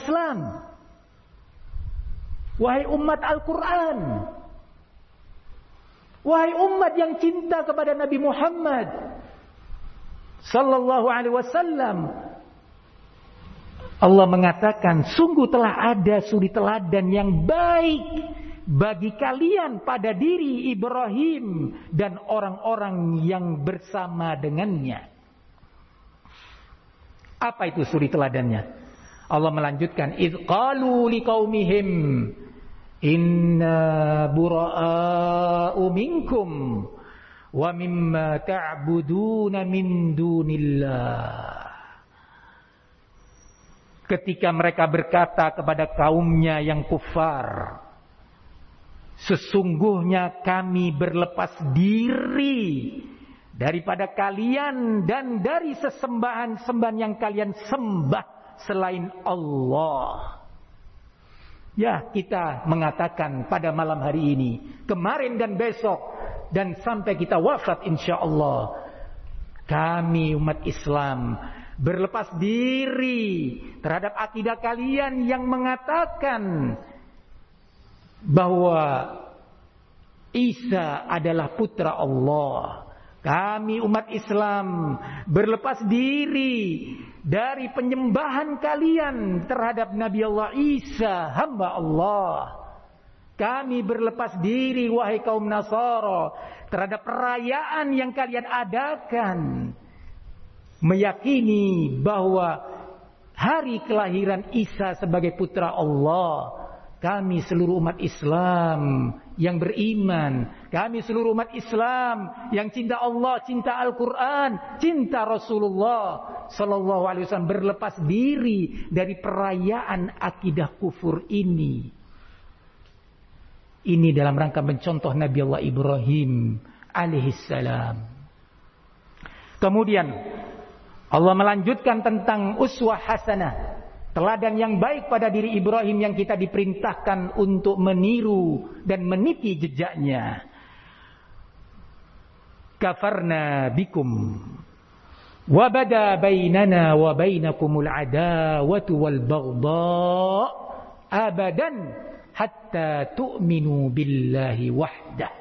Islam, wahai umat Al-Quran, wahai umat yang cinta kepada Nabi Muhammad sallallahu alaihi wasallam. Allah mengatakan, sungguh telah ada suri teladan yang baik bagi kalian pada diri Ibrahim dan orang-orang yang bersama dengannya. Apa itu suri teladannya? Allah melanjutkan, idz qalu liqaumihim inna bura'a'u minkum wa mimma ta'buduna min dunillah. Ketika mereka berkata kepada kaumnya yang kufar, sesungguhnya kami berlepas diri daripada kalian dan dari sesembahan-sembahan yang kalian sembah selain Allah. Ya, kita mengatakan pada malam hari ini, kemarin dan besok, dan sampai kita wafat insyaallah, kami umat Islam berlepas diri terhadap akidah kalian yang mengatakan bahwa Isa adalah putra Allah. Kami umat Islam berlepas diri dari penyembahan kalian terhadap Nabi Allah Isa, hamba Allah. Kami berlepas diri, wahai kaum Nasara, terhadap perayaan yang kalian adakan, meyakini bahwa hari kelahiran Isa sebagai putra Allah. Kami seluruh umat Islam yang beriman, kami seluruh umat Islam yang cinta Allah, cinta Al-Quran, cinta Rasulullah sallallahu alaihi wasallam, berlepas diri dari perayaan akidah kufur ini. Ini dalam rangka mencontoh Nabi Allah Ibrahim alaihissalam. Kemudian Allah melanjutkan tentang uswah hasanah, teladan yang baik pada diri Ibrahim yang kita diperintahkan untuk meniru dan meniti jejaknya. Kafarna bikum wa bada bainana wa bainakumul adawatu wal baghdha abadan hatta tu'minu billahi wahdah.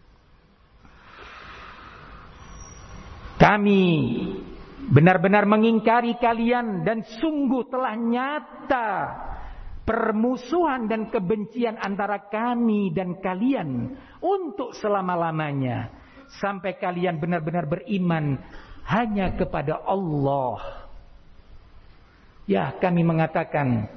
Kami benar-benar mengingkari kalian dan sungguh telah nyata permusuhan dan kebencian antara kami dan kalian untuk selama-lamanya sampai kalian benar-benar beriman hanya kepada Allah. Ya, kami mengatakan,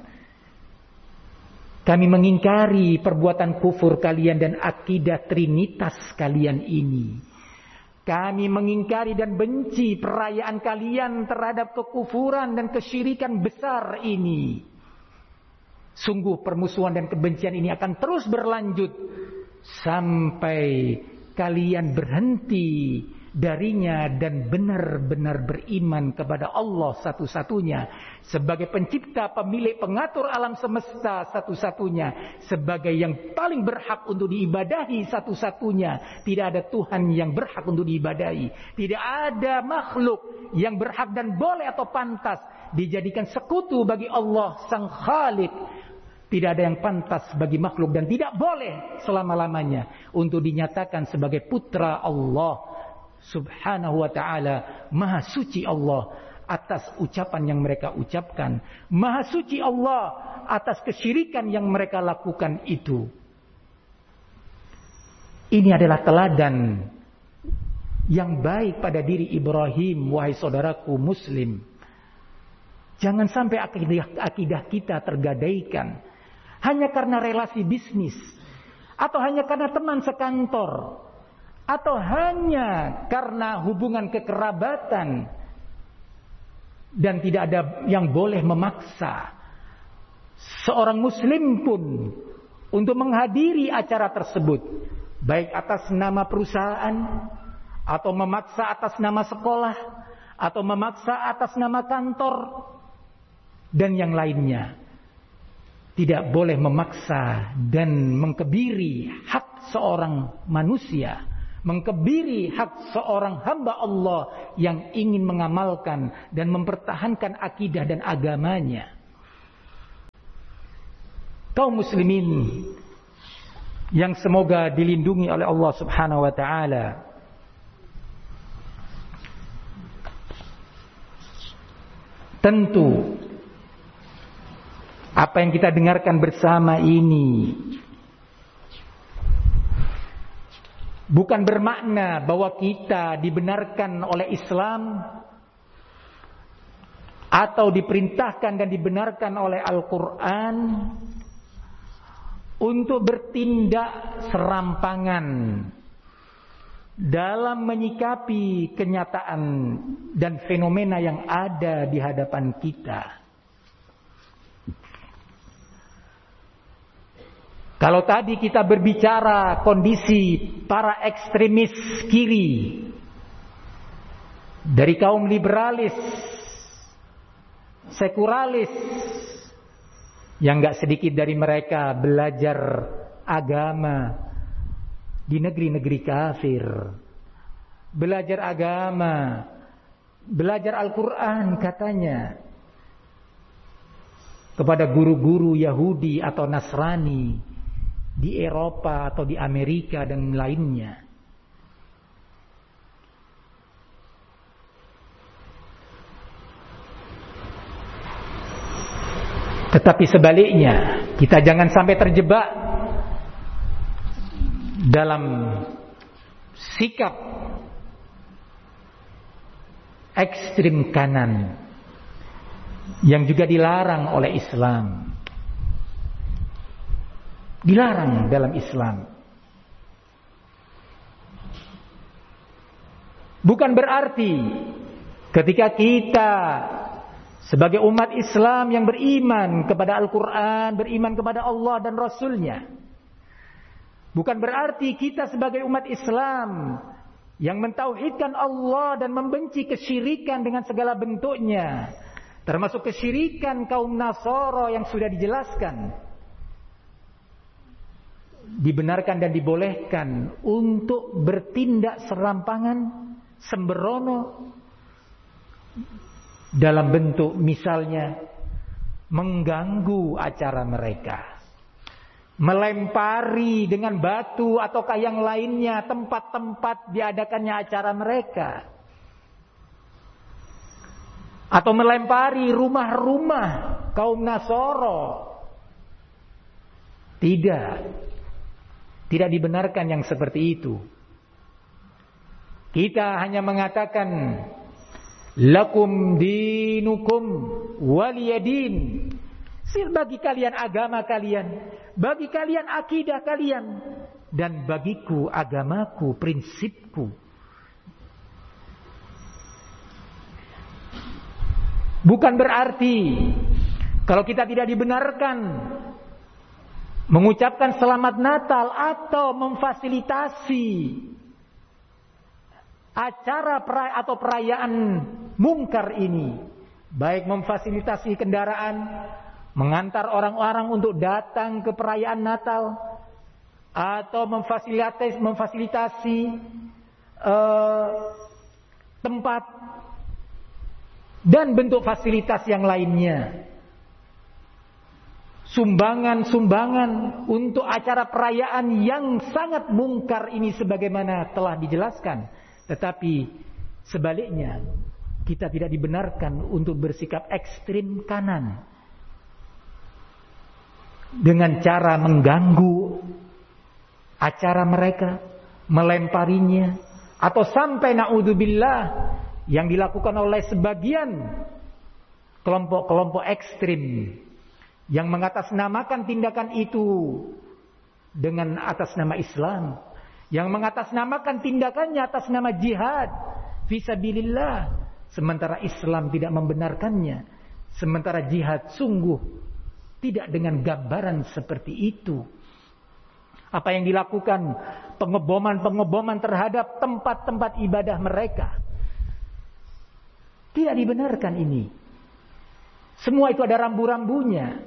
kami mengingkari perbuatan kufur kalian dan akidah trinitas kalian ini. Kami mengingkari dan benci perayaan kalian terhadap kekufuran dan kesyirikan besar ini. Sungguh permusuhan dan kebencian ini akan terus berlanjut sampai kalian berhenti darinya dan benar-benar beriman kepada Allah satu-satunya sebagai pencipta, pemilik, pengatur alam semesta satu-satunya, sebagai yang paling berhak untuk diibadahi satu-satunya. Tidak ada Tuhan yang berhak untuk diibadahi, tidak ada makhluk yang berhak dan boleh atau pantas dijadikan sekutu bagi Allah sang Khalik. Tidak ada yang pantas bagi makhluk dan tidak boleh selama-lamanya untuk dinyatakan sebagai putra Allah Subhanahu wa ta'ala. Maha suci Allah atas ucapan yang mereka ucapkan. Maha suci Allah atas kesyirikan yang mereka lakukan itu. Ini adalah teladan yang baik pada diri Ibrahim, wahai saudaraku muslim. Jangan sampai akidah kita tergadaikan hanya karena relasi bisnis, atau hanya karena teman sekantor, atau hanya karena hubungan kekerabatan. Dan tidak ada yang boleh memaksa seorang muslim pun untuk menghadiri acara tersebut, baik atas nama perusahaan, atau memaksa atas nama sekolah, atau memaksa atas nama kantor, dan yang lainnya. Tidak boleh memaksa dan mengkebiri hak seorang manusia, mengkebiri hak seorang hamba Allah yang ingin mengamalkan dan mempertahankan akidah dan agamanya. kaum muslimin yang semoga dilindungi oleh Allah Subhanahu wa taala. Tentu apa yang kita dengarkan bersama ini bukan bermakna bahwa kita dibenarkan oleh Islam atau diperintahkan dan dibenarkan oleh Al-Quran untuk bertindak serampangan dalam menyikapi kenyataan dan fenomena yang ada di hadapan kita. Kalau tadi kita berbicara kondisi para ekstremis kiri dari kaum liberalis, sekularis, yang gak sedikit dari mereka belajar agama di negeri-negeri kafir, belajar agama, belajar Al-Quran katanya kepada guru-guru Yahudi atau Nasrani di Eropa atau di Amerika dan lainnya. Tetapi sebaliknya, kita jangan sampai terjebak dalam sikap ekstrim kanan yang juga dilarang oleh Islam. Dilarang dalam Islam. Bukan berarti ketika kita sebagai umat Islam yang beriman kepada Al-Quran, beriman kepada Allah dan Rasulnya, bukan berarti kita sebagai umat Islam yang mentauhidkan Allah dan membenci kesyirikan dengan segala bentuknya, termasuk kesyirikan kaum Nasara yang sudah dijelaskan, dibenarkan dan dibolehkan untuk bertindak serampangan, sembrono, dalam bentuk misalnya mengganggu acara mereka, melempari dengan batu ataukah yang lainnya tempat-tempat diadakannya acara mereka, atau melempari rumah-rumah kaum Nasara. Tidak dibenarkan yang seperti itu. Kita hanya mengatakan lakum dinukum waliyadin. Bagi kalian agama kalian, bagi kalian akidah kalian, dan bagiku agamaku, prinsipku. Bukan berarti kalau kita tidak dibenarkan mengucapkan selamat Natal atau memfasilitasi acara atau perayaan mungkar ini, baik memfasilitasi kendaraan, mengantar orang-orang untuk datang ke perayaan Natal, atau memfasilitasi tempat dan bentuk fasilitas yang lainnya, sumbangan-sumbangan untuk acara perayaan yang sangat mungkar ini sebagaimana telah dijelaskan. Tetapi sebaliknya, kita tidak dibenarkan untuk bersikap ekstrim kanan dengan cara mengganggu acara mereka, melemparinya, atau sampai naudzubillah yang dilakukan oleh sebagian kelompok-kelompok ekstrim yang mengatasnamakan tindakan itu dengan atas nama Islam, yang mengatasnamakan tindakannya atas nama jihad fisabilillah, sementara Islam tidak membenarkannya, sementara jihad sungguh tidak dengan gambaran seperti itu. Apa yang dilakukan, pengeboman terhadap tempat-tempat ibadah mereka, tidak dibenarkan ini. Semua itu ada rambu-rambunya.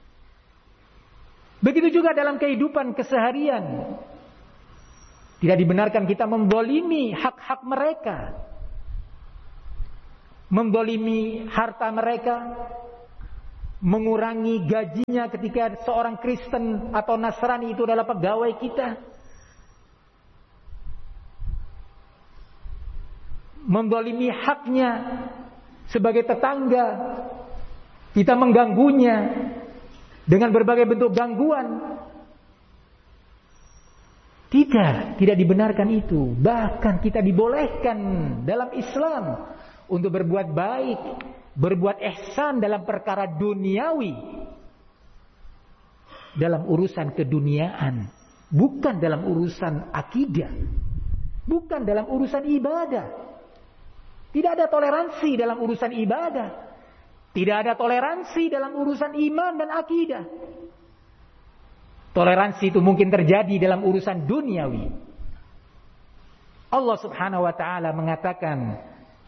Begitu juga dalam kehidupan keseharian. Tidak dibenarkan kita mendolimi hak-hak mereka, mendolimi harta mereka, mengurangi gajinya ketika seorang Kristen atau Nasrani itu adalah pegawai kita, mendolimi haknya sebagai tetangga, kita mengganggunya dengan berbagai bentuk gangguan. Tidak dibenarkan itu. Bahkan kita dibolehkan dalam Islam untuk berbuat baik, berbuat ihsan dalam perkara duniawi, dalam urusan keduniaan, bukan dalam urusan akidah, bukan dalam urusan ibadah. Tidak ada toleransi dalam urusan ibadah, tidak ada toleransi dalam urusan iman dan akidah. Toleransi itu mungkin terjadi dalam urusan duniawi. Allah Subhanahu wa taala mengatakan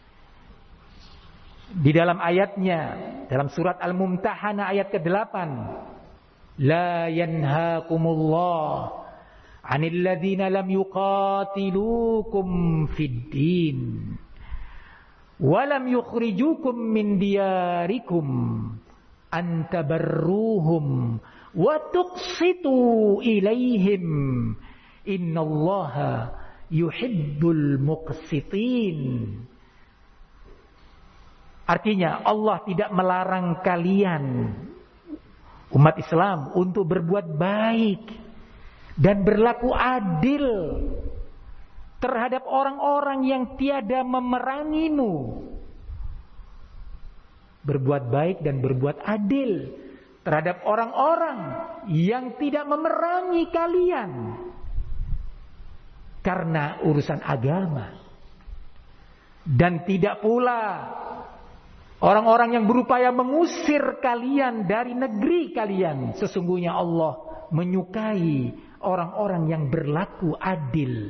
di dalam ayatnya, dalam surat Al-Mumtahanah ayat ke-8, la yanhaakumullah 'anil ladzina lam yuqatilukum fid din wa lam yukhrijukum min diyarikum an tabarruhum wa tuqsitu ilaihim innallaha yuhibbul muqsitin. Artinya Allah tidak melarang kalian umat Islam untuk berbuat baik dan berlaku adil terhadap orang-orang yang tiada memerangimu. Berbuat baik dan berbuat adil terhadap orang-orang yang tidak memerangi kalian karena urusan agama. Dan tidak pula orang-orang yang berupaya mengusir kalian dari negeri kalian. Sesungguhnya Allah menyukai orang-orang yang berlaku adil.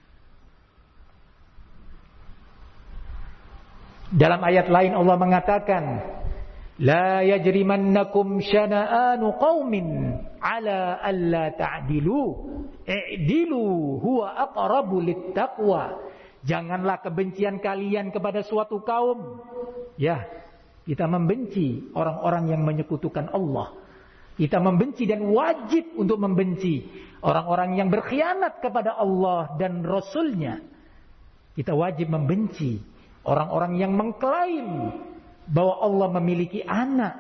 Dalam ayat lain Allah mengatakan, la yajrimannakum syana'anu qaumin ala alla ta'dilu i'dilu huwa aqrabu littaqwa. Janganlah kebencian kalian kepada suatu kaum. Ya, kita membenci orang-orang yang menyekutukan Allah. Kita membenci dan wajib untuk membenci orang-orang yang berkhianat kepada Allah dan Rasul-Nya. Kita wajib membenci orang-orang yang mengklaim bahwa Allah memiliki anak.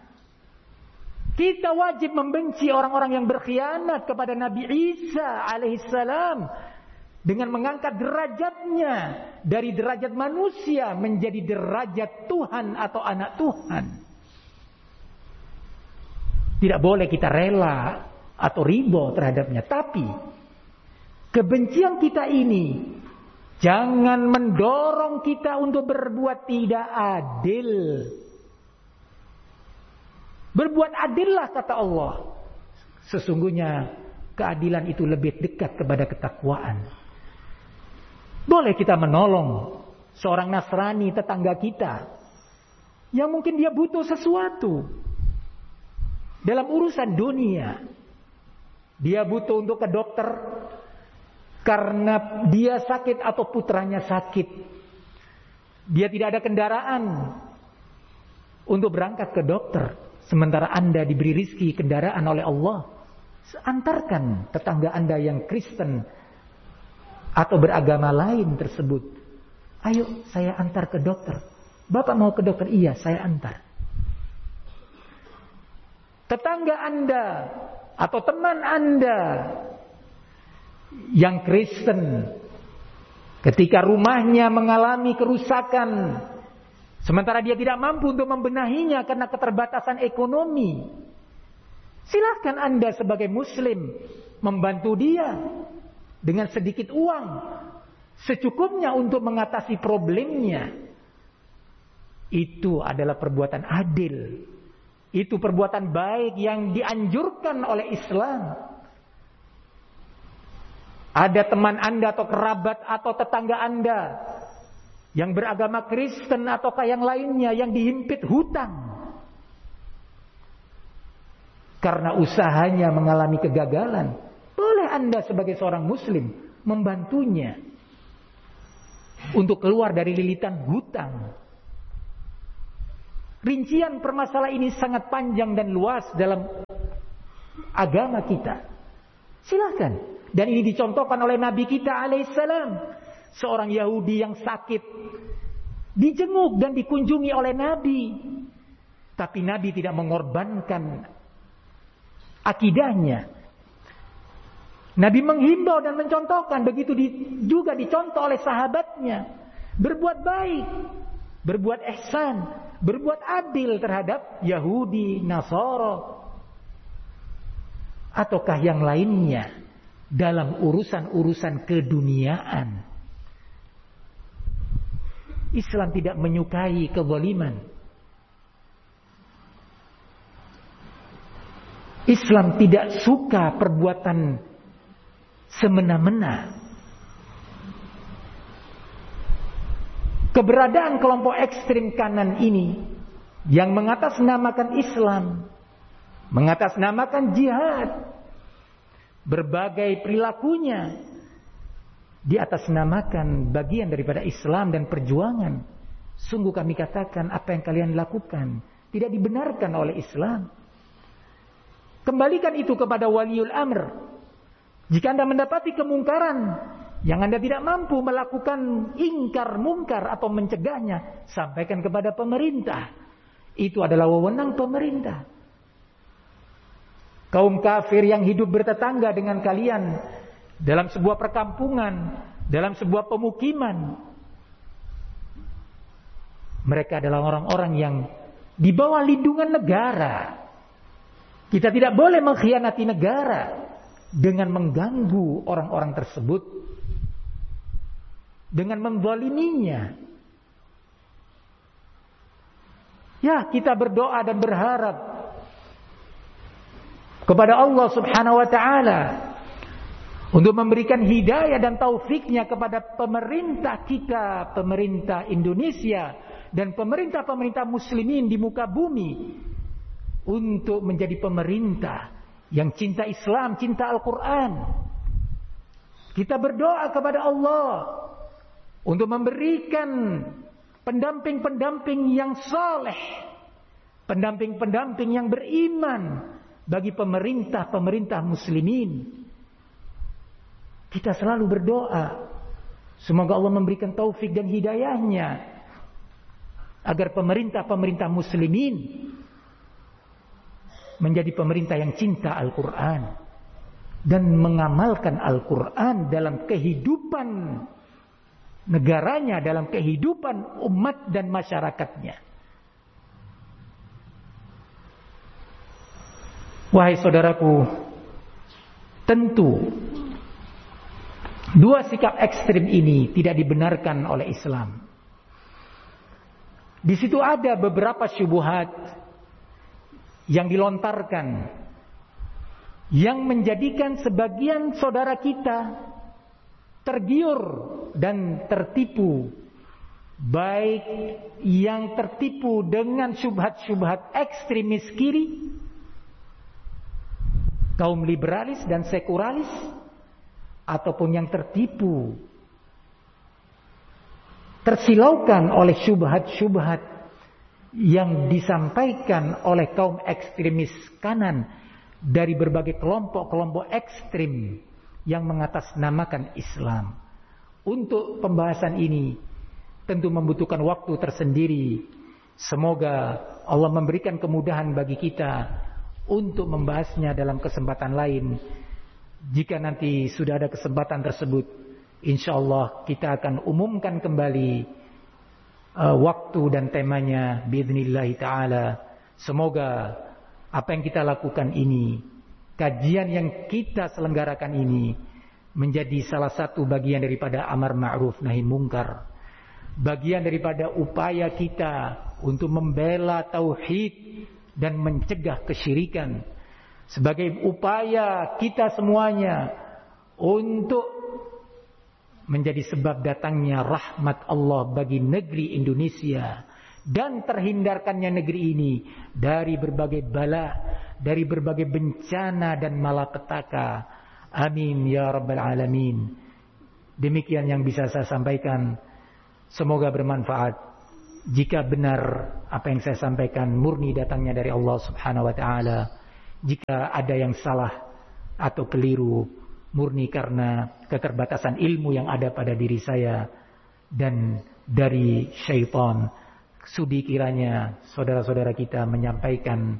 Kita wajib membenci orang-orang yang berkhianat kepada Nabi Isa alaihissalam dengan mengangkat derajatnya dari derajat manusia menjadi derajat Tuhan atau anak Tuhan. Tidak boleh kita rela atau riba terhadapnya. Tapi kebencian kita ini jangan mendorong kita untuk berbuat tidak adil. Berbuat adillah kata Allah. Sesungguhnya keadilan itu lebih dekat kepada ketakwaan. Boleh kita menolong seorang Nasrani tetangga kita yang mungkin dia butuh sesuatu dalam urusan dunia. Dia butuh untuk ke dokter karena dia sakit atau putranya sakit. Dia tidak ada kendaraan untuk berangkat ke dokter. Sementara Anda diberi rizki kendaraan oleh Allah. Antarkan tetangga Anda yang Kristen atau beragama lain tersebut. Ayo saya antar ke dokter. Bapak mau ke dokter? Iya, saya antar. Tetangga Anda atau teman Anda yang Kristen, ketika rumahnya mengalami kerusakan, sementara dia tidak mampu untuk membenahinya karena keterbatasan ekonomi, silahkan Anda sebagai Muslim membantu dia dengan sedikit uang, secukupnya untuk mengatasi problemnya. Itu adalah perbuatan adil. Itu perbuatan baik yang dianjurkan oleh Islam. Ada teman Anda atau kerabat atau tetangga Anda yang beragama Kristen ataukah yang lainnya yang dihimpit hutang karena usahanya mengalami kegagalan. Boleh Anda sebagai seorang Muslim membantunya untuk keluar dari lilitan hutang. Rincian permasalahan ini sangat panjang dan luas dalam agama kita. Silakan. Dan ini dicontohkan oleh Nabi kita alaihissalam. Seorang Yahudi yang sakit dijenguk dan dikunjungi oleh Nabi. Tapi Nabi tidak mengorbankan akidahnya. Nabi menghimbau dan mencontohkan. Begitu juga dicontoh oleh sahabatnya. Berbuat baik, berbuat ihsan, berbuat adil terhadap Yahudi, Nasara, ataukah yang lainnya dalam urusan-urusan keduniaan. Islam tidak menyukai kezaliman. Islam tidak suka perbuatan semena-mena. Keberadaan kelompok ekstrim kanan ini yang mengatasnamakan Islam, mengatasnamakan jihad, berbagai perilakunya diatasnamakan bagian daripada Islam dan perjuangan. Sungguh kami katakan, apa yang kalian lakukan tidak dibenarkan oleh Islam. Kembalikan itu kepada waliul amr. Jika Anda mendapati kemungkaran yang Anda tidak mampu melakukan ingkar mungkar atau mencegahnya, sampaikan kepada pemerintah. Itu adalah wewenang pemerintah. Kaum kafir yang hidup bertetangga dengan kalian dalam sebuah perkampungan, dalam sebuah pemukiman, mereka adalah orang-orang yang di bawah lindungan negara. Kita tidak boleh mengkhianati negara dengan mengganggu orang-orang tersebut, dengan menzaliminya. Ya, kita berdoa dan berharap kepada Allah Subhanahu wa taala untuk memberikan hidayah dan taufiknya kepada pemerintah kita, pemerintah Indonesia dan pemerintah-pemerintah muslimin di muka bumi, untuk menjadi pemerintah yang cinta Islam, cinta Al-Quran. Kita berdoa kepada Allah untuk memberikan pendamping-pendamping yang saleh, pendamping-pendamping yang beriman bagi pemerintah-pemerintah muslimin. Kita selalu berdoa semoga Allah memberikan taufik dan hidayahnya agar pemerintah-pemerintah muslimin menjadi pemerintah yang cinta Al-Quran dan mengamalkan Al-Quran dalam kehidupan negaranya, dalam kehidupan umat dan masyarakatnya. Wahai saudaraku, tentu dua sikap ekstrim ini tidak dibenarkan oleh Islam. Di situ ada beberapa syubhat yang dilontarkan, yang menjadikan sebagian saudara kita tergiur dan tertipu, baik yang tertipu dengan syubhat-syubhat ekstremis kiri, kaum liberalis dan sekularis, ataupun yang tertipu, tersilaukan oleh syubhat-syubhat yang disampaikan oleh kaum ekstremis kanan dari berbagai kelompok-kelompok ekstrim yang mengatasnamakan Islam. Untuk pembahasan ini tentu membutuhkan waktu tersendiri. Semoga Allah memberikan kemudahan bagi kita untuk membahasnya dalam kesempatan lain. Jika nanti sudah ada kesempatan tersebut, insyaallah kita akan umumkan kembali waktu dan temanya biidznillah ta'ala. Semoga apa yang kita lakukan ini, kajian yang kita selenggarakan ini, menjadi salah satu bagian daripada amar ma'ruf nahi mungkar, bagian daripada upaya kita untuk membela tauhid dan mencegah kesyirikan, sebagai upaya kita semuanya untuk menjadi sebab datangnya rahmat Allah bagi negeri Indonesia dan terhindarkannya negeri ini dari berbagai bala, dari berbagai bencana dan malapetaka. Amin ya rabbal alamin. Demikian yang bisa saya sampaikan. Semoga bermanfaat. Jika benar apa yang saya sampaikan murni datangnya dari Allah Subhanahu wa taala, jika ada yang salah atau keliru murni karena keterbatasan ilmu yang ada pada diri saya dan dari syaitan, sudi kiranya saudara-saudara kita menyampaikan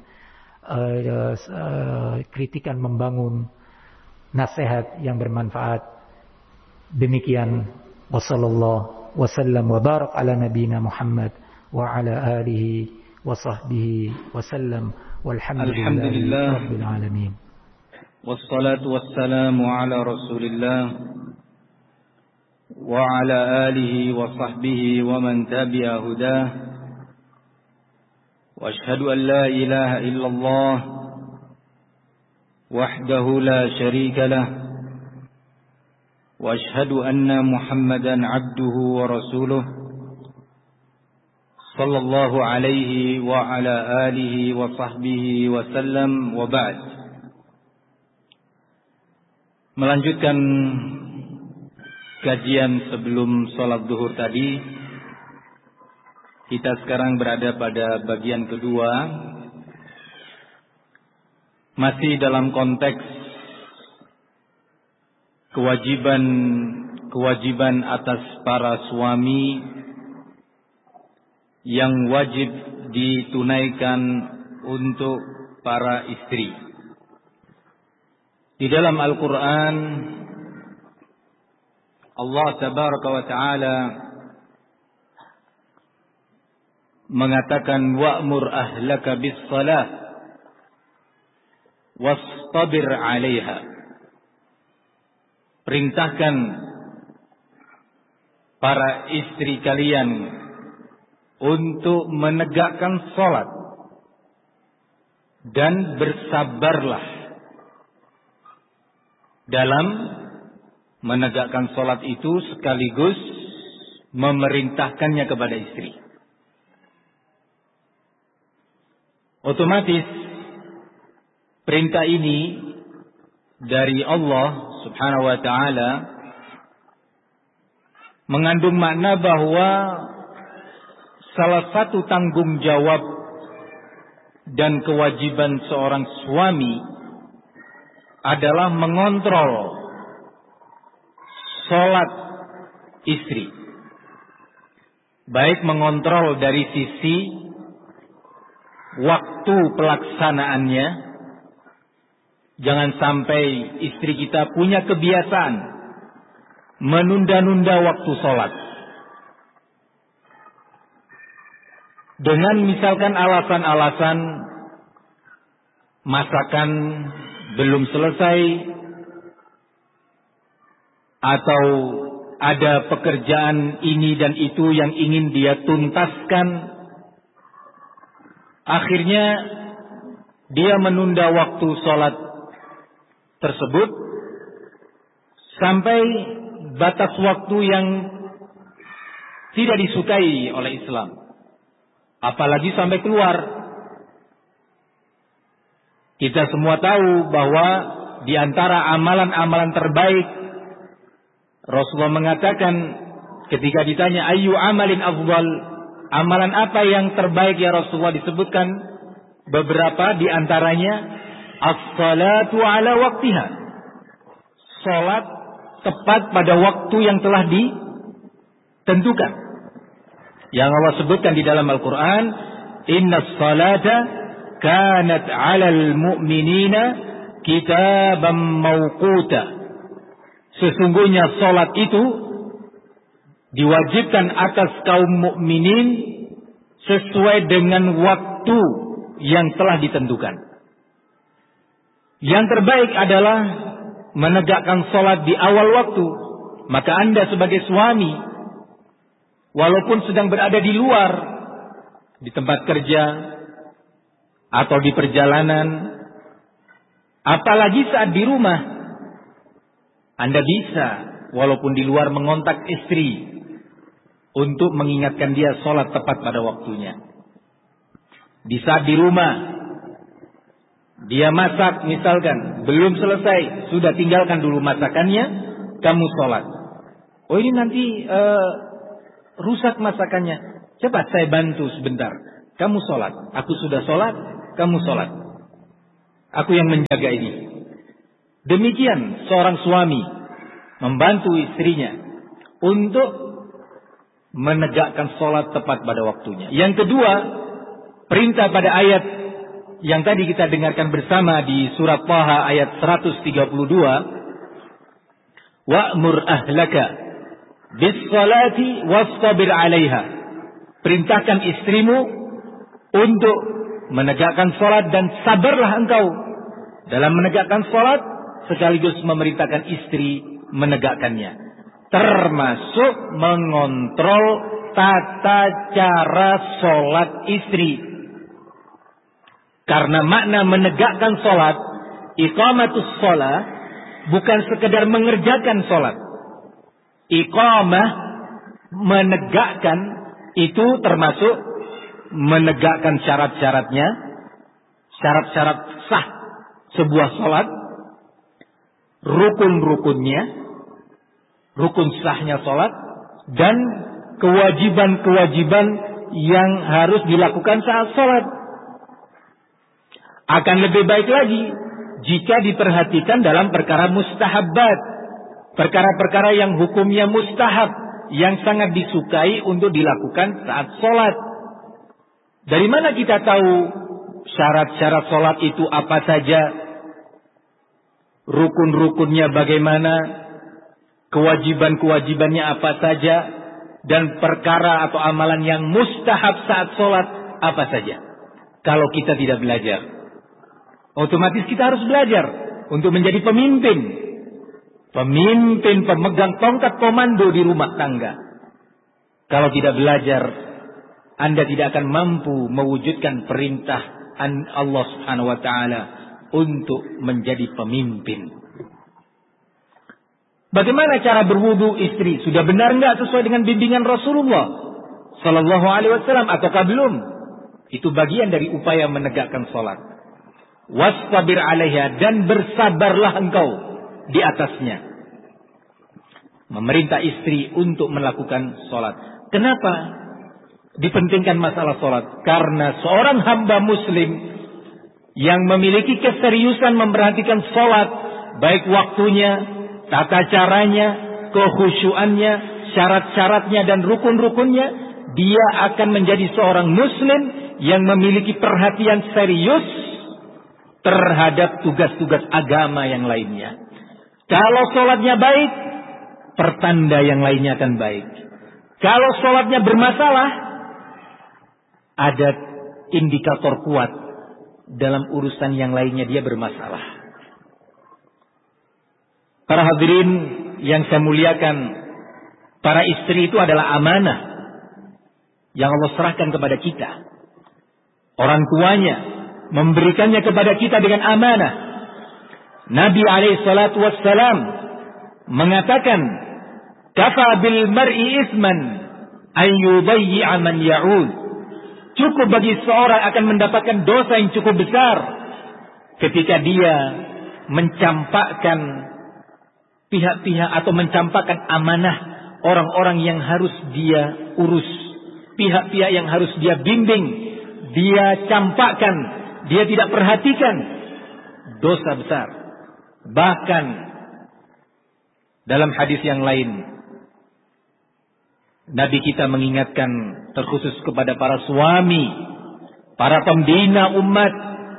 kritikan membangun, nasihat yang bermanfaat. Demikian, wassallallahu wasallam wa barak ala nabiyina Muhammad wa ala alihi wa sahbihi wasallam walhamdulillahi rabbil alamin. Wassalatu wassalamu ala rasulillah wa ala alihi wa sahbihi wa man tabi'a hudah. Wa ashhadu an la ilaha illallah wahdahu la syarika lah. Wa ashhadu anna Muhammadan abduhu wa rasuluh sallallahu alaihi wa ala alihi wa sahbihi wa sallam, wa ba'd. Melanjutkan kajian sebelum sholat zuhur tadi, kita sekarang berada pada bagian kedua, masih dalam konteks kewajiban atas para suami yang wajib ditunaikan untuk para istri. Di dalam Al-Quran, Allah Tabaraka wa Ta'ala mengatakan, wa'mur ahlaka bis-salah wastabir 'alaiha. Perintahkan para istri kalian untuk menegakkan salat dan bersabarlah dalam menegakkan salat itu, sekaligus memerintahkannya kepada istri. Otomatis perintah ini dari Allah Subhanahu wa ta'ala mengandung makna bahwa salah satu tanggung jawab dan kewajiban seorang suami adalah mengontrol salat istri. Baik mengontrol dari sisi waktu pelaksanaannya. Jangan sampai istri kita punya kebiasaan menunda-nunda waktu sholat. Dengan misalkan alasan-alasan masakan belum selesai, atau ada pekerjaan ini dan itu yang ingin dia tuntaskan. Akhirnya dia menunda waktu sholat tersebut sampai batas waktu yang tidak disukai oleh Islam, apalagi sampai keluar. Kita semua tahu bahwa di antara amalan-amalan terbaik, Rasulullah mengatakan ketika ditanya ayyu amalin afdal, amalan apa yang terbaik ya Rasulullah, disebutkan beberapa di antaranya as-salatu ala waktiha, salat tepat pada waktu yang telah ditentukan. Yang Allah sebutkan di dalam Al-Quran, innas salata kanat 'alal mu'minina kitaban mawquta. Sesungguhnya salat itu diwajibkan atas kaum mukminin sesuai dengan waktu yang telah ditentukan. Yang terbaik adalah menegakkan salat di awal waktu. Maka Anda sebagai suami, walaupun sedang berada di luar, di tempat kerja atau di perjalanan, apalagi saat di rumah, Anda bisa walaupun di luar mengontak istri untuk mengingatkan dia sholat tepat pada waktunya. Di saat di rumah dia masak misalkan, belum selesai, sudah tinggalkan dulu masakannya, kamu sholat. Oh ini nanti rusak masakannya. Cepat saya bantu sebentar. Kamu sholat. Aku sudah sholat, kamu sholat. Aku yang menjaga ini. Demikian seorang suami membantu istrinya untuk menegakkan sholat tepat pada waktunya. Yang kedua, perintah pada ayat yang tadi kita dengarkan bersama di surat Taha ayat 132. Wa'mur ahlaka bis-salati wastabir 'alaiha. Perintahkan istrimu untuk menegakkan salat dan sabarlah engkau dalam menegakkan salat, sekaligus memerintahkan istri menegakkannya. Termasuk mengontrol tata cara salat istri. Karena makna menegakkan salat, iqamatus shalah, bukan sekedar mengerjakan sholat. Iqamah, menegakkan, itu termasuk menegakkan syarat-syaratnya, syarat-syarat sah sebuah sholat, rukun-rukunnya, rukun sahnya sholat, dan kewajiban-kewajiban yang harus dilakukan saat sholat. Akan lebih baik lagi jika diperhatikan dalam perkara mustahabbat, perkara-perkara yang hukumnya mustahab, yang sangat disukai untuk dilakukan saat sholat. Dari mana kita tahu syarat-syarat sholat itu apa saja, rukun-rukunnya bagaimana, kewajiban-kewajibannya apa saja, dan perkara atau amalan yang mustahab saat sholat apa saja? Kalau kita tidak belajar, otomatis kita harus belajar untuk menjadi pemimpin. Pemimpin pemegang tongkat komando di rumah tangga. Kalau tidak belajar, Anda tidak akan mampu mewujudkan perintah Allah Subhanahu wa taala untuk menjadi pemimpin. Bagaimana cara berwudu istri? Sudah benar enggak sesuai dengan bimbingan Rasulullah sallallahu alaihi wasallam ataukah belum? Itu bagian dari upaya menegakkan salat. Wastabir 'alaiha, dan bersabarlah engkau di atasnya. Memerintah istri untuk melakukan salat. Kenapa dipentingkan masalah salat? Karena seorang hamba muslim yang memiliki keseriusan memperhatikan salat, baik waktunya, tata caranya, kekhusyuannya, syarat-syaratnya dan rukun-rukunnya, dia akan menjadi seorang muslim yang memiliki perhatian serius terhadap tugas-tugas agama yang lainnya. Kalau sholatnya baik, pertanda yang lainnya akan baik. Kalau sholatnya bermasalah, ada indikator kuat dalam urusan yang lainnya dia bermasalah. Para hadirin yang saya muliakan, para istri itu adalah amanah yang Allah serahkan kepada kita. Orang tuanya memberikannya kepada kita dengan amanah. Nabi alaihissalatu wassalam mengatakan, kafa bil mar'i isman an yudayyi'a man ya'ud. Cukup bagi seorang akan mendapatkan dosa yang cukup besar ketika dia mencampakkan pihak-pihak atau mencampakkan amanah orang-orang yang harus dia urus, pihak-pihak yang harus dia bimbing, dia campakkan, dia tidak perhatikan. Dosa besar. Bahkan dalam hadis yang lain, Nabi kita mengingatkan terkhusus kepada para suami, para pembina umat,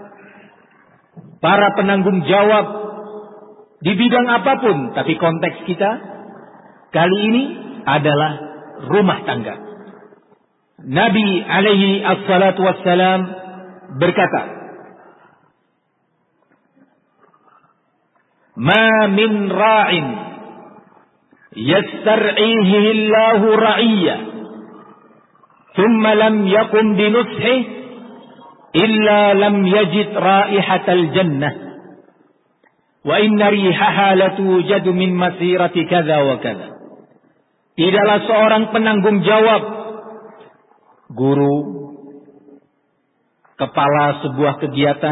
para penanggung jawab di bidang apapun, tapi konteks kita kali ini adalah rumah tangga. Nabi alaihi assalatu wassalam berkata, "Ma min ra'in yastar'ihi Allahu ra'iyya thumma lam yakun bi nushihi illa lam yajid ra'ihatal jannah wa inna rihaha latujadu min masirati kadza wa kadza." Tidaklah seorang penanggung jawab, guru, kepala sebuah kegiatan,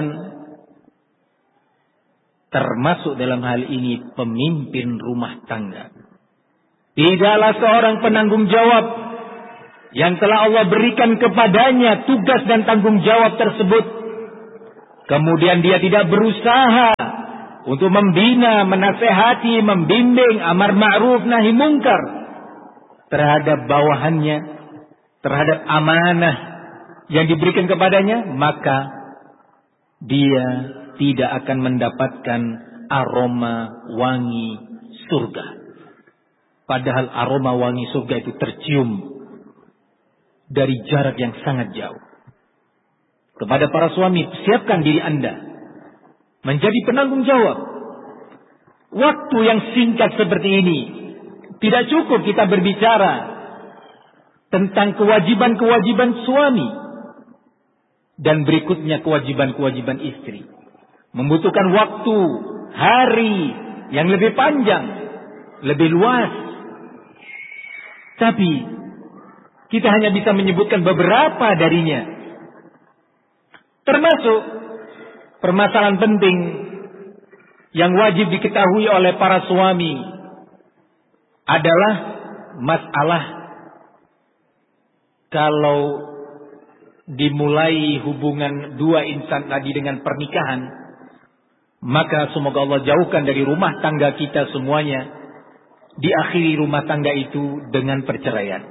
termasuk dalam hal ini pemimpin rumah tangga, tidaklah seorang penanggung jawab yang telah Allah berikan kepadanya tugas dan tanggung jawab tersebut, kemudian dia tidak berusaha untuk membina, menasehati, membimbing, amar ma'ruf nahi mungkar terhadap bawahannya, terhadap amanah yang diberikan kepadanya, maka dia tidak akan mendapatkan aroma wangi surga. Padahal aroma wangi surga itu tercium dari jarak yang sangat jauh. Kepada para suami, siapkan diri Anda menjadi penanggung jawab. Waktu yang singkat seperti ini tidak cukup kita berbicara tentang kewajiban-kewajiban suami dan berikutnya kewajiban-kewajiban istri. Membutuhkan waktu, hari yang lebih panjang, lebih luas. Tapi kita hanya bisa menyebutkan beberapa darinya. Termasuk permasalahan penting yang wajib diketahui oleh para suami adalah masalah kalau dimulai hubungan dua insan tadi dengan pernikahan, maka semoga Allah jauhkan dari rumah tangga kita semuanya, diakhiri rumah tangga itu dengan perceraian.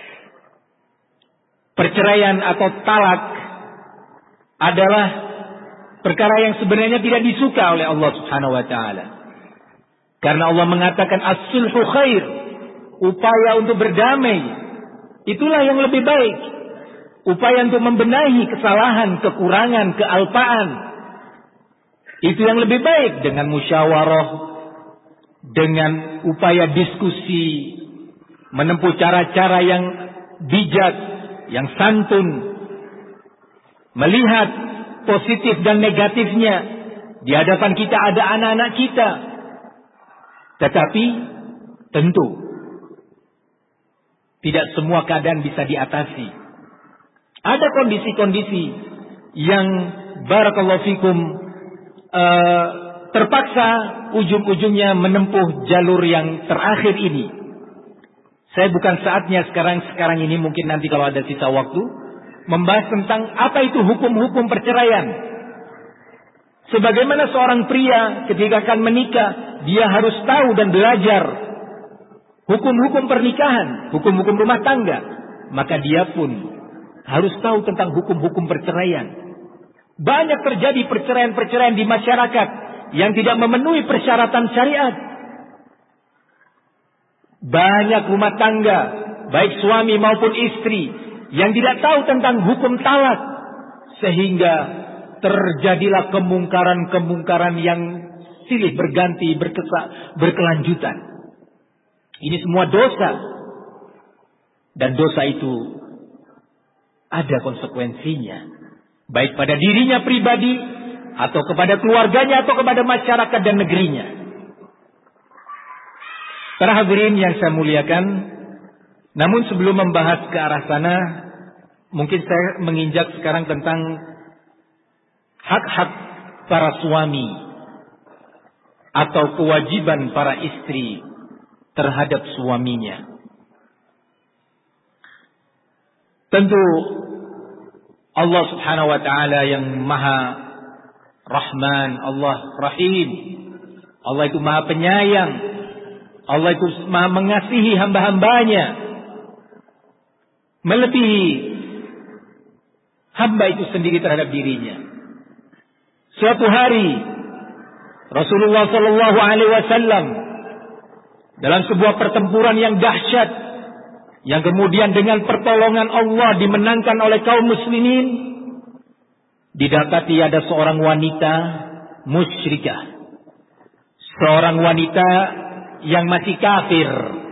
Perceraian atau talak adalah perkara yang sebenarnya tidak disuka oleh Allah Subhanahu wa taala. Karena Allah mengatakan as-sulhu khair, upaya untuk berdamai itulah yang lebih baik. Upaya untuk membenahi kesalahan, kekurangan, kealpaan, itu yang lebih baik dengan musyawarah, dengan upaya diskusi, menempuh cara-cara yang bijak, yang santun, melihat positif dan negatifnya. Di hadapan kita ada anak-anak kita. Tetapi tentu tidak semua keadaan bisa diatasi. Ada kondisi-kondisi yang barakallahu fikum terpaksa ujung-ujungnya menempuh jalur yang terakhir ini. Saya bukan saatnya sekarang ini, mungkin nanti kalau ada sisa waktu, membahas tentang apa itu hukum-hukum perceraian. Sebagaimana seorang pria ketika akan menikah, dia harus tahu dan belajar hukum-hukum pernikahan, hukum-hukum rumah tangga. Maka dia pun harus tahu tentang hukum-hukum perceraian. Banyak terjadi perceraian-perceraian di masyarakat yang tidak memenuhi persyaratan syariat. Banyak rumah tangga, baik suami maupun istri, yang tidak tahu tentang hukum talak, sehingga terjadilah kemungkaran-kemungkaran yang silih berganti, berkelanjutan. Ini semua dosa. Dan dosa itu ada konsekuensinya, baik pada dirinya pribadi, atau kepada keluarganya, atau kepada masyarakat dan negerinya. Para hadirin yang saya muliakan, namun sebelum membahas ke arah sana, mungkin saya menginjak sekarang tentang hak-hak para suami atau kewajiban para istri terhadap suaminya. Tentu Allah Subhanahu wa taala yang Maha Rahman, Allah Rahim. Allah itu Maha Penyayang. Allah itu Maha mengasihi hamba-hambanya, melebihi hamba itu sendiri terhadap dirinya. Suatu hari Rasulullah sallallahu alaihi wasallam dalam sebuah pertempuran yang dahsyat, yang kemudian dengan pertolongan Allah dimenangkan oleh kaum muslimin, didapati ada seorang wanita musyrikah, seorang wanita yang masih kafir,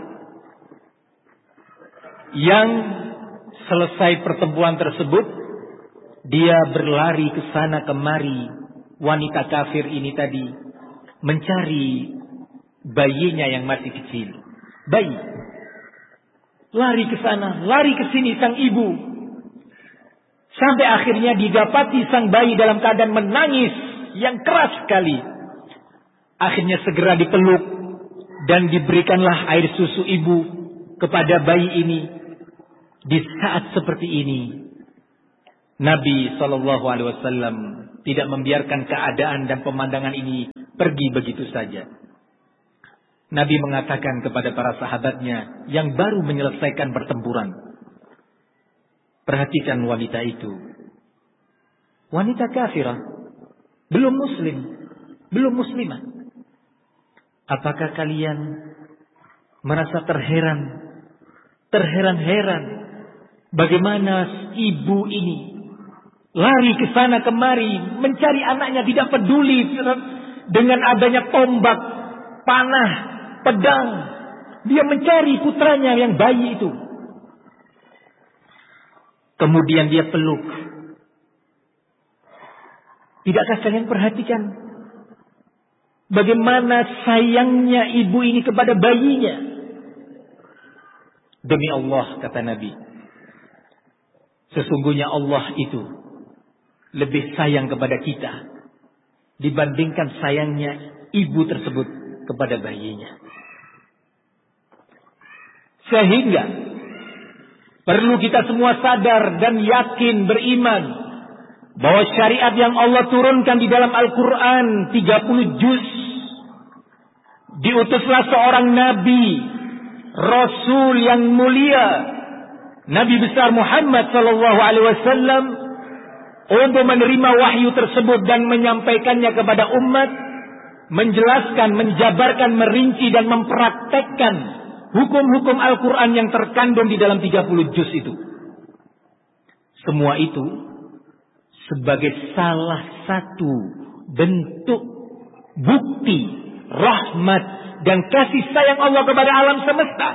yang selesai pertempuran tersebut dia berlari ke sana kemari. Wanita kafir ini tadi mencari bayinya yang masih kecil. Bayi lari ke sana, lari ke sini sang ibu, sampai akhirnya didapati sang bayi dalam keadaan menangis yang keras sekali. Akhirnya segera dipeluk dan diberikanlah air susu ibu kepada bayi ini. Di saat seperti ini, Nabi SAW tidak membiarkan keadaan dan pemandangan ini pergi begitu saja. Nabi mengatakan kepada para sahabatnya yang baru menyelesaikan pertempuran, perhatikan wanita itu. Wanita kafirah, belum muslim, belum muslimah. Apakah kalian merasa terheran-heran bagaimana ibu ini lari ke sana kemari mencari anaknya, tidak peduli dengan adanya tombak, panah, pedang. Dia mencari putranya yang bayi itu. Kemudian dia peluk. Tidakkah kalian perhatikan bagaimana sayangnya ibu ini kepada bayinya? Demi Allah, kata Nabi, sesungguhnya Allah itu lebih sayang kepada kita dibandingkan sayangnya ibu tersebut kepada bayinya. Sehingga perlu kita semua sadar dan yakin, beriman bahwa syariat yang Allah turunkan di dalam Al-Quran 30 juz, diutuslah seorang nabi, rasul yang mulia, Nabi besar Muhammad SAW, untuk menerima wahyu tersebut dan menyampaikannya kepada umat, menjelaskan, menjabarkan, merinci dan mempraktekkan hukum-hukum Al-Quran yang terkandung di dalam 30 juz itu. Semua itu sebagai salah satu bentuk bukti rahmat dan kasih sayang Allah kepada alam semesta.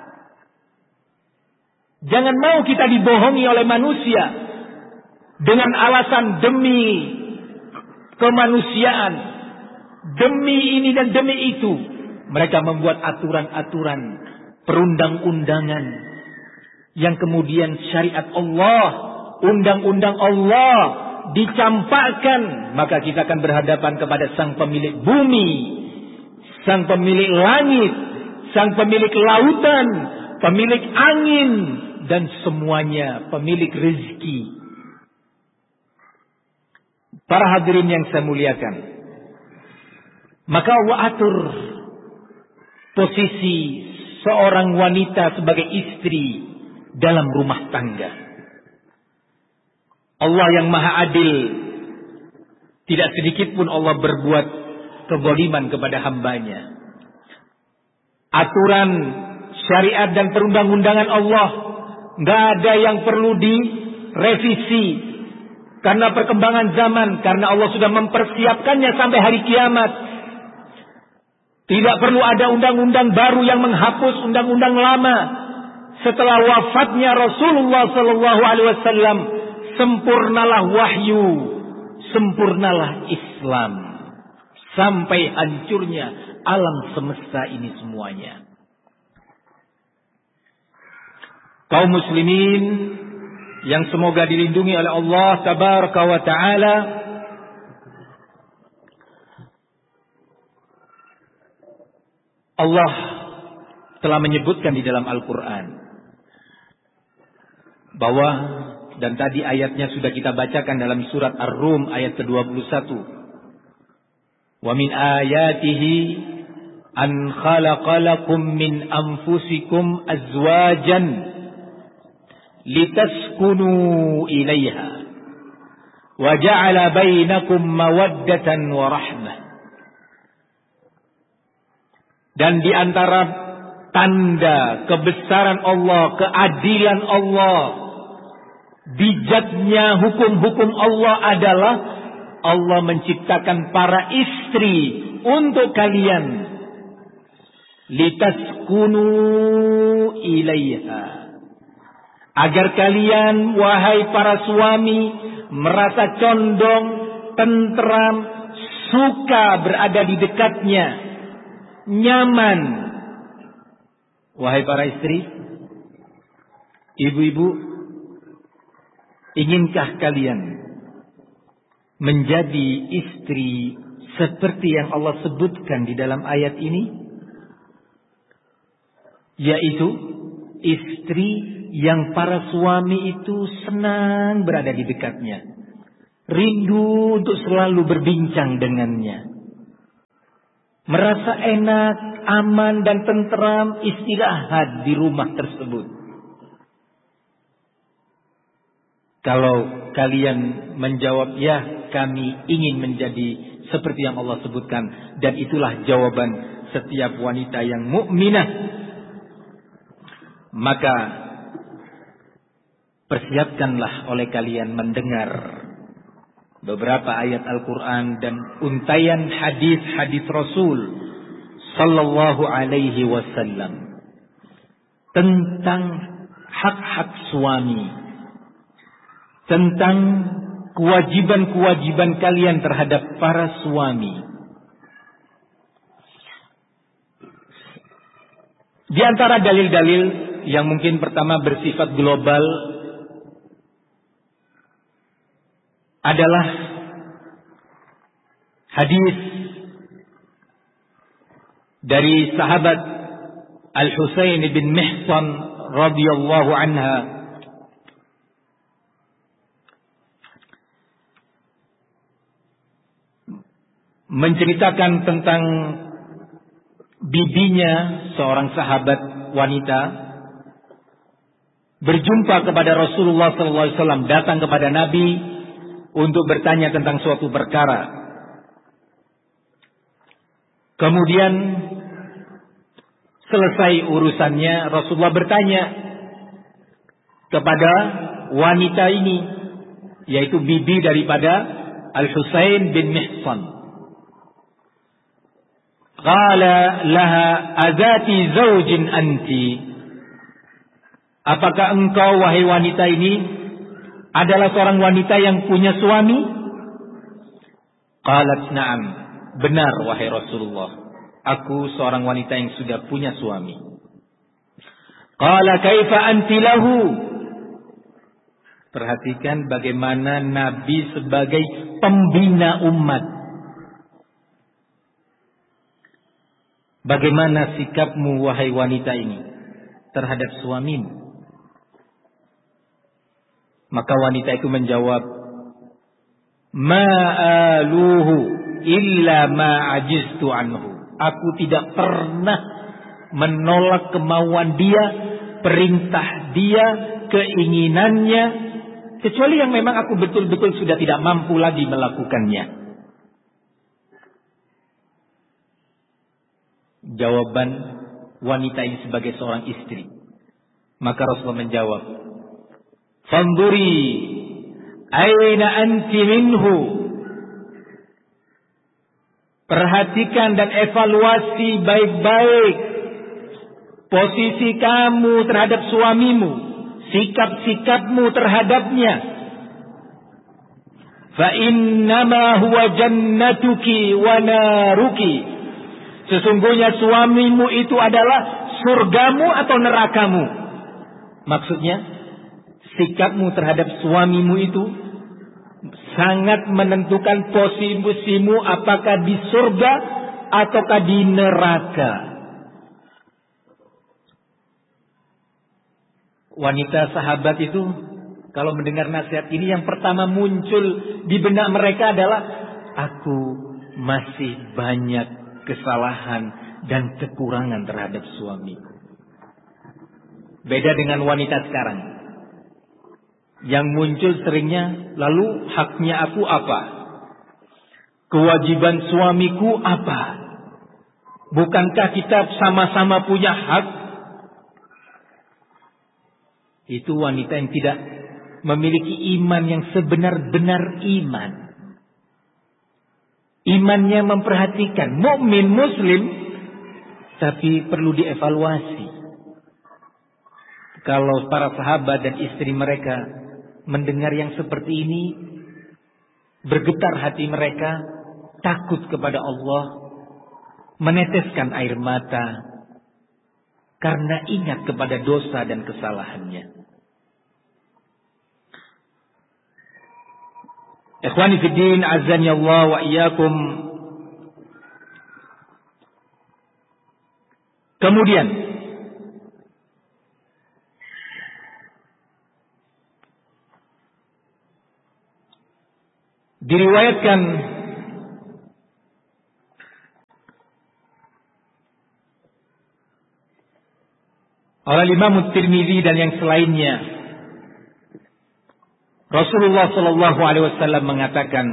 Jangan mau kita dibohongi oleh manusia dengan alasan demi kemanusiaan, demi ini dan demi itu. Mereka membuat aturan-aturan, perundang-undangan yang kemudian syariat Allah, undang-undang Allah dicampakkan, maka kita akan berhadapan kepada sang pemilik bumi, sang pemilik langit, sang pemilik lautan, pemilik angin, dan semuanya pemilik rezeki. Para hadirin yang saya muliakan, maka Allah atur posisi seorang wanita sebagai istri dalam rumah tangga. Allah yang maha adil, tidak sedikit pun Allah berbuat kezaliman kepada hambanya. Aturan, syariat dan perundang-undangan Allah nggak ada yang perlu direvisi karena perkembangan zaman, karena Allah sudah mempersiapkannya sampai hari kiamat. Tidak perlu ada undang-undang baru yang menghapus undang-undang lama. Setelah wafatnya Rasulullah SAW, sempurnalah wahyu, sempurnalah Islam, sampai hancurnya alam semesta ini semuanya. Kaum muslimin yang semoga dilindungi oleh Allah Tabaraka wa Ta'ala, Allah telah menyebutkan di dalam Al-Quran bahwa, dan tadi ayatnya sudah kita bacakan dalam surat Ar-Rum ayat ke-21. Wa min ayatihi an khalaqalakum min anfusikum azwajan litaskunu ilaiha wa ja'ala bainakum mawaddatan wa rahmah. Dan di antara tanda kebesaran Allah, keadilan Allah, bijaknya hukum-hukum Allah adalah Allah menciptakan para istri untuk kalian, litaskunu ilaiha, agar kalian wahai para suami merasa condong, tentram, suka berada di dekatnya, nyaman. Wahai para istri, ibu-ibu, inginkah kalian menjadi istri seperti yang Allah sebutkan di dalam ayat ini? Yaitu istri yang para suami itu senang berada di dekatnya, rindu untuk selalu berbincang dengannya, merasa enak, aman dan tentram istirahat di rumah tersebut. Kalau kalian menjawab, ya kami ingin menjadi seperti yang Allah sebutkan, dan itulah jawaban setiap wanita yang mukminah, maka persiapkanlah oleh kalian mendengar beberapa ayat Al-Quran dan untayan hadis-hadis Rasul Sallallahu Alaihi Wasallam tentang hak-hak suami, tentang kewajiban-kewajiban kalian terhadap para suami. Di antara dalil-dalil yang mungkin pertama bersifat global adalah hadis dari sahabat Al-Husain bin Mihsan radhiyallahu anha, menceritakan tentang bibinya, seorang sahabat wanita, berjumpa kepada Rasulullah SAW, datang kepada Nabi untuk bertanya tentang suatu perkara. Kemudian selesai urusannya, Rasulullah bertanya kepada wanita ini, yaitu bibi daripada Al-Husain bin Mihsan. Qala laha azati zawjin anti. Apakah engkau, wahai wanita ini, adalah seorang wanita yang punya suami? Qalat na'am. Benar, wahai Rasulullah. Aku seorang wanita yang sudah punya suami. Qala kaifa anti lahu. Perhatikan bagaimana Nabi sebagai pembina umat. Bagaimana sikapmu, wahai wanita ini, terhadap suamimu? Maka wanita itu menjawab, ma'aluhu illa ma'ajiztu anhu. Aku tidak pernah menolak kemauan dia, perintah dia, keinginannya, kecuali yang memang aku betul-betul sudah tidak mampu lagi melakukannya. Jawaban wanita ini sebagai seorang istri. Maka Rasulullah menjawab, fanduri aina anti minhu. Perhatikan dan evaluasi baik-baik posisi kamu terhadap suamimu, sikap-sikapmu terhadapnya. Fa innama huwa jannatuki wa naruki. Sesungguhnya suamimu itu adalah surgamu atau nerakamu. Maksudnya, sikapmu terhadap suamimu itu sangat menentukan posisimu, apakah di surga ataukah di neraka. Wanita sahabat itu kalau mendengar nasihat ini, yang pertama muncul di benak mereka adalah, aku masih banyak kesalahan dan kekurangan terhadap suamiku. Beda dengan wanita sekarang, yang muncul seringnya, lalu haknya aku apa? Kewajiban suamiku apa? Bukankah kita sama-sama punya hak? Itu wanita yang tidak memiliki iman yang sebenar-benar iman. Imannya memperhatikan, mukmin muslim, tapi perlu dievaluasi. Kalau para sahabat dan istri mereka mendengar yang seperti ini, bergetar hati mereka, takut kepada Allah, meneteskan air mata, karena ingat kepada dosa dan kesalahannya. Ikhwani fi din, azani Allah wa iyyakum. Kemudian Diriwayatkan oleh Imam Tirmidzi dan yang selainnya, Rasulullah sallallahu alaihi wasallam mengatakan,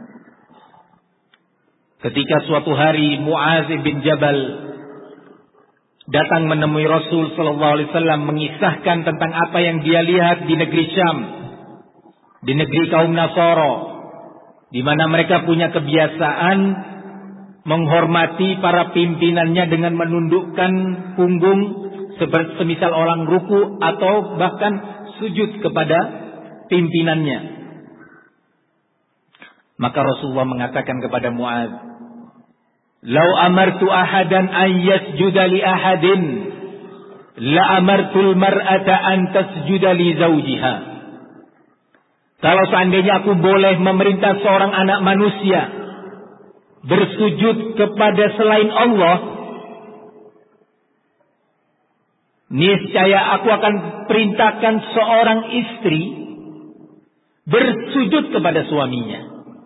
ketika suatu hari Muaz bin Jabal datang menemui Rasul sallallahu alaihi wasallam mengisahkan tentang apa yang dia lihat di negeri Syam, di negeri kaum Nasara, di mana mereka punya kebiasaan menghormati para pimpinannya dengan menundukkan punggung semisal orang ruku atau bahkan sujud kepada pimpinannya. Maka Rasulullah mengatakan kepada Muaz, "Lau amartu ahadan an yasjuda li ahadin, la amartul mar'ata an tasjuda li zawjiha." Kalau seandainya aku boleh memerintah seorang anak manusia bersujud kepada selain Allah, niscaya aku akan perintahkan seorang istri bersujud kepada suaminya.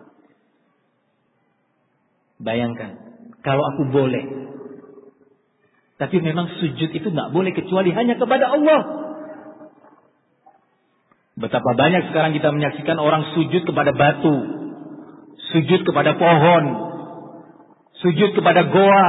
Bayangkan, kalau aku boleh. Tapi memang sujud itu nggak boleh kecuali hanya kepada Allah. Betapa banyak sekarang kita menyaksikan orang sujud kepada batu, sujud kepada pohon, sujud kepada goa,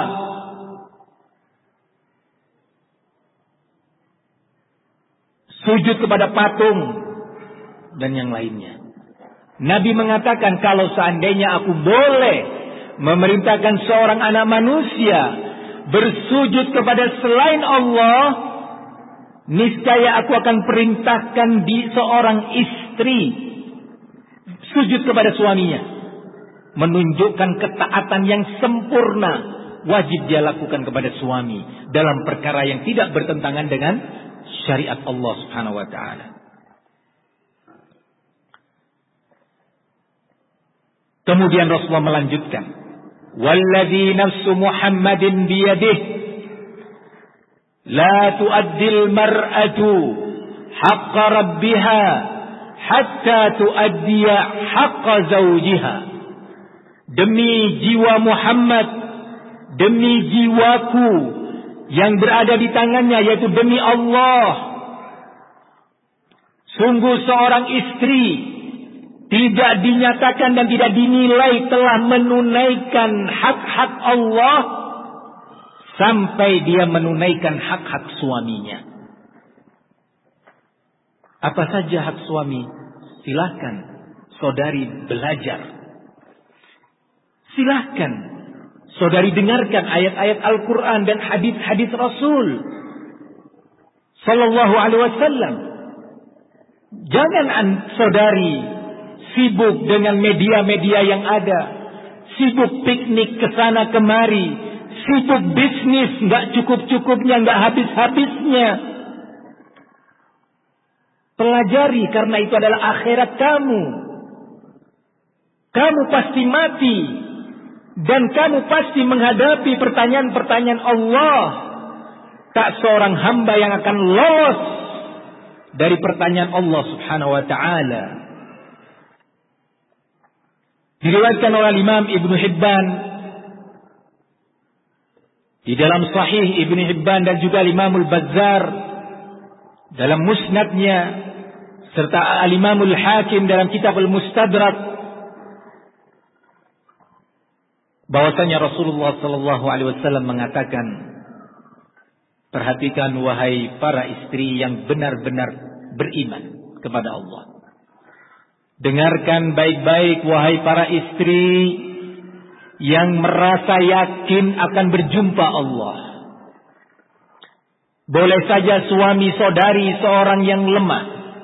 sujud kepada patung, dan yang lainnya. Nabi mengatakan, kalau seandainya aku boleh memerintahkan seorang anak manusia bersujud kepada selain Allah, niscaya aku akan perintahkan di seorang istri sujud kepada suaminya, menunjukkan ketaatan yang sempurna wajib dia lakukan kepada suami dalam perkara yang tidak bertentangan dengan syariat Allah Subhanahu wa taala. Kemudian Rasulullah melanjutkan, "Walladzi nafsu Muhammadin biyadihi la tu'addil mar'atu haqqa rabbiha hatta tu'addiya haqqa zawjiha." Demi jiwa Muhammad, demi jiwaku yang berada di tangannya, yaitu demi Allah, sungguh seorang istri tidak dinyatakan dan tidak dinilai telah menunaikan hak-hak Allah sampai dia menunaikan hak-hak suaminya. Apa saja hak suami? Silahkan saudari belajar. Silahkan saudari dengarkan ayat-ayat Al-Quran dan hadis-hadis Rasul Sallallahu Alaihi Wasallam. Jangan saudari sibuk dengan media-media yang ada, sibuk piknik kesana kemari, sibuk bisnis nggak cukup-cukupnya, nggak habis-habisnya. Pelajari, karena itu adalah akhirat kamu. Kamu pasti mati. Dan kamu pasti menghadapi pertanyaan-pertanyaan Allah. Tak seorang hamba yang akan lolos dari pertanyaan Allah Subhanahu wa ta'ala. Diriwayatkan oleh Imam Ibnu Hibban di dalam Sahih Ibnu Hibban dan juga Imam Al-Bazzar dalam Musnadnya, serta Al-Imam Al-Hakim dalam Kitab Al-Mustadrak, bahwasanya Rasulullah sallallahu alaihi wasallam mengatakan, perhatikan wahai para istri yang benar-benar beriman kepada Allah. Dengarkan baik-baik wahai para istri yang merasa yakin akan berjumpa Allah. Boleh saja suami saudari seorang yang lemah.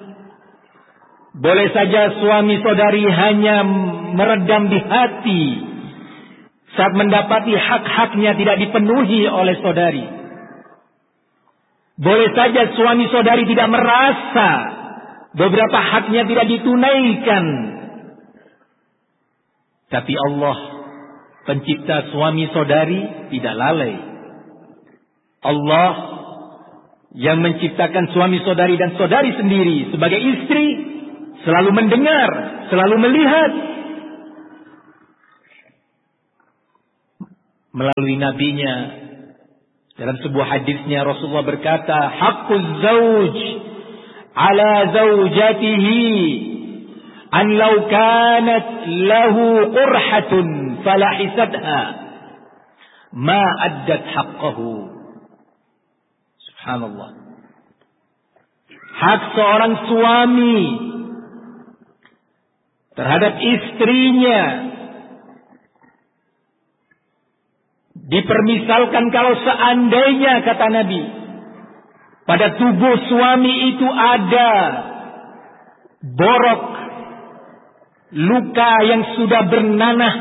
Boleh saja suami saudari hanya meredam di hati saat mendapati hak-haknya tidak dipenuhi oleh saudari. Boleh saja suami saudari tidak merasa beberapa haknya tidak ditunaikan. Tapi Allah, pencipta suami saudari, tidak lalai. Allah yang menciptakan suami saudari dan saudari sendiri sebagai istri selalu mendengar, selalu melihat melalui nabinya. Dalam sebuah hadisnya Rasulullah berkata, haqquz zauj ala zaujatihi an law kanat lahu qurhatun falahisatha ma addat haqqahu. Subhanallah. Hak seorang suami terhadap istrinya dipermisalkan kalau seandainya, kata Nabi, pada tubuh suami itu ada borok, luka yang sudah bernanah,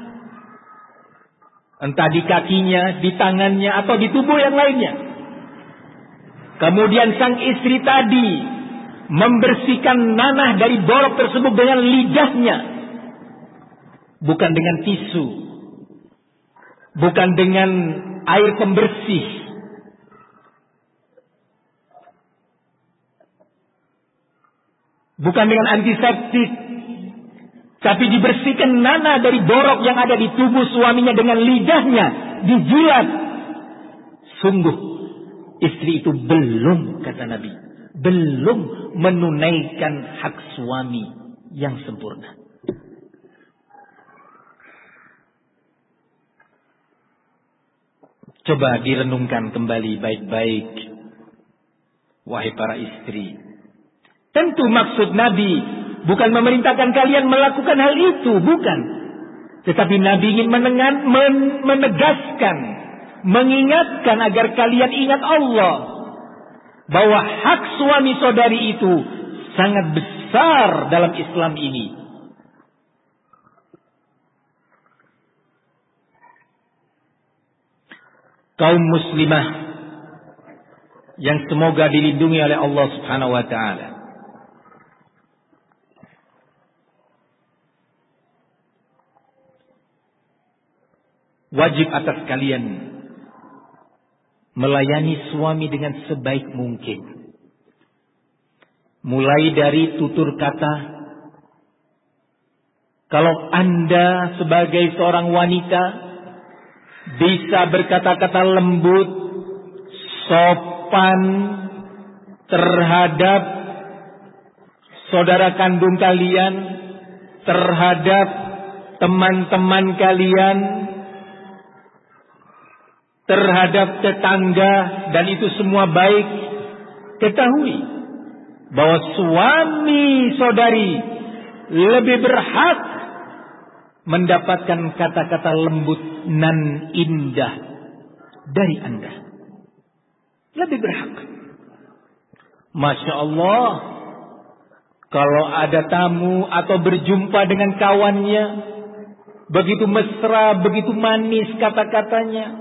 entah di kakinya, di tangannya, atau di tubuh yang lainnya. Kemudian sang istri tadi membersihkan nanah dari borok tersebut dengan lidahnya, bukan dengan tisu, bukan dengan air pembersih. Bukan dengan antiseptik. Tapi dibersihkan nanah dari borok yang ada di tubuh suaminya dengan lidahnya. Dijilat. Sungguh istri itu belum, kata Nabi, belum menunaikan hak suami yang sempurna. Coba direnungkan kembali baik-baik, wahai para istri. Tentu maksud Nabi bukan memerintahkan kalian melakukan hal itu, bukan. Tetapi Nabi ingin menegaskan, mengingatkan agar kalian ingat Allah, bahwa hak suami saudari itu sangat besar dalam Islam ini. Kaum muslimah yang semoga dilindungi oleh Allah Subhanahu wa taala, wajib atas kalian melayani suami dengan sebaik mungkin. Mulai dari tutur kata. Kalau Anda sebagai seorang wanita bisa berkata-kata lembut, sopan terhadap saudara kandung kalian, terhadap teman-teman kalian, terhadap tetangga, dan itu semua baik, ketahui bahwa suami saudari lebih berhak mendapatkan kata-kata lembut nan indah dari Anda. Lebih berhak. Masya Allah, kalau ada tamu atau berjumpa dengan kawannya, begitu mesra, begitu manis kata-katanya.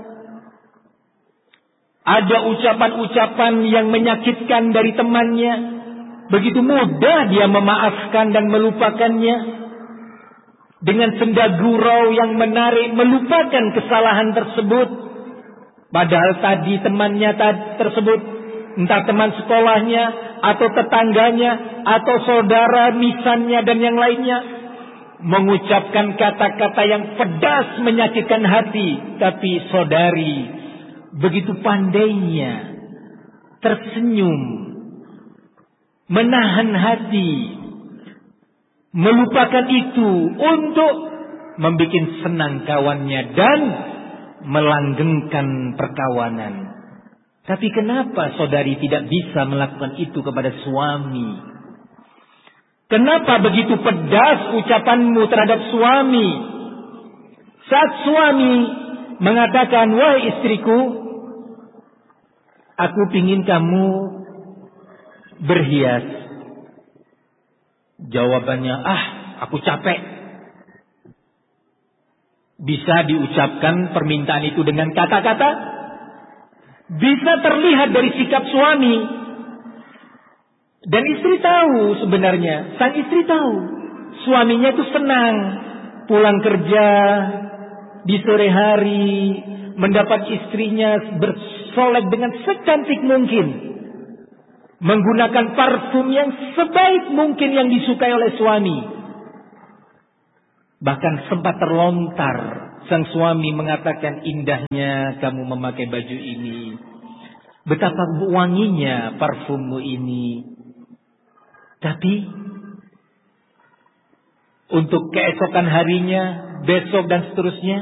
Ada ucapan-ucapan yang menyakitkan dari temannya, begitu mudah dia memaafkan dan melupakannya. Dengan senda gurau yang menarik melupakan kesalahan tersebut. Padahal tadi temannya tersebut, entah teman sekolahnya, atau tetangganya, atau saudara misannya dan yang lainnya, mengucapkan kata-kata yang pedas menyakitkan hati. Tapi saudari begitu pandainya tersenyum, menahan hati, melupakan itu untuk membuat senang kawannya dan melanggengkan perkawanan. Tapi kenapa saudari tidak bisa melakukan itu kepada suami? Kenapa begitu pedas ucapanmu terhadap suami? Saat suami mengatakan, wahai istriku, aku pingin kamu berhias. Jawabannya, aku capek. Bisa diucapkan permintaan itu dengan kata-kata. Bisa terlihat dari sikap suami. Dan istri tahu sebenarnya. Sang istri tahu. Suaminya itu senang pulang kerja di sore hari, mendapat istrinya bersolek dengan secantik mungkin, menggunakan parfum yang sebaik mungkin yang disukai oleh suami. Bahkan sempat terlontar sang suami mengatakan, indahnya kamu memakai baju ini, betapa wanginya parfummu ini. Tapi untuk keesokan harinya, besok dan seterusnya,